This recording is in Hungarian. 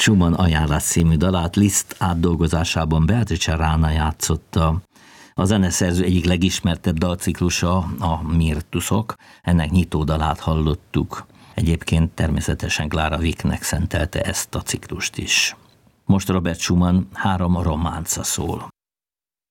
Schumann ajánlás című dalát Liszt átdolgozásában Beatrice Rana játszotta. A zeneszerző egyik legismertebb dalciklusa a Mirtusok, ennek nyitódalát hallottuk. Egyébként természetesen Clara Wiecknek szentelte ezt a ciklust is. Most Robert Schumann 3 románca szól.